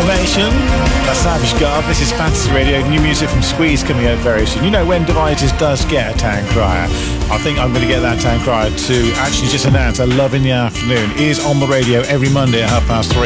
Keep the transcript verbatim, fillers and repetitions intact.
Nation. That's Savage Garb. This is Fantasy Radio. New music from Squeeze coming out very soon. You know, when Devices does get a Town Crier, I think I'm going to get that Town Crier to actually just announce that Love in the Afternoon is on the radio every Monday at half past three.